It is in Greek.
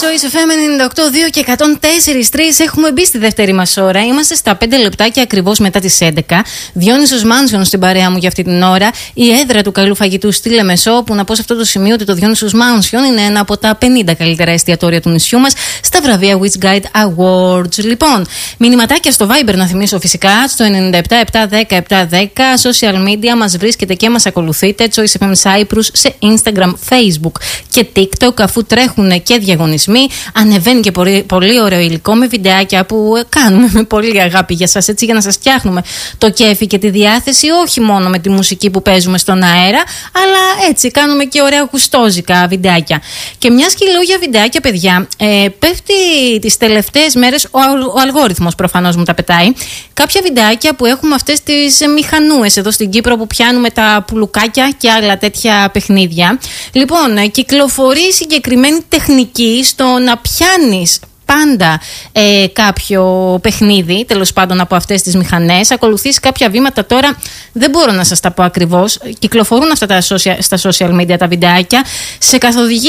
Voice FM 98.2 και 104.3. Έχουμε μπει στη δεύτερη μας ώρα. Είμαστε στα 5 λεπτάκια ακριβώς μετά τις 11. Διόνυσος Μάνσιον στην παρέα μου για αυτή την ώρα. Η έδρα του καλού φαγητού στη Λεμεσό, που να πω σε αυτό το σημείο ότι το Διόνυσος Μάνσιον είναι ένα από τα 50 καλύτερα εστιατόρια του νησιού μας στα βραβεία Witch Guide Awards. Λοιπόν, μηνυματάκια στο Viber να θυμίσω φυσικά, στο 97-7-10-7-10. Social media μας βρίσκεται και μας ακολουθείτε. Choice FM Cyprus σε Instagram, Facebook και TikTok, αφού τρέχουν και διαγωνισμοί. Ανεβαίνει και πολύ ωραίο υλικό με βιντεάκια που κάνουμε με πολύ αγάπη για σας, έτσι, για να σας φτιάχνουμε το κέφι και τη διάθεση, όχι μόνο με τη μουσική που παίζουμε στον αέρα, αλλά έτσι κάνουμε και ωραία κουστόζικα βιντεάκια. Και μιας και λέω για βιντεάκια, παιδιά, πέφτει τις τελευταίες μέρες, ο αλγόριθμος προφανώς μου τα πετάει, κάποια βιντεάκια που έχουμε αυτές τις μηχανούες εδώ στην Κύπρο που πιάνουμε τα πουλουκάκια και άλλα τέτοια παιχνίδια. Λοιπόν, κυκλοφορεί συγκεκριμένη τεχνική στο να πιάνεις πάντα κάποιο παιχνίδι, τέλος πάντων από αυτές τις μηχανές, ακολουθείς κάποια βήματα. Τώρα δεν μπορώ να σας τα πω ακριβώς. Κυκλοφορούν αυτά στα social media τα βιντεάκια. Σε καθοδηγεί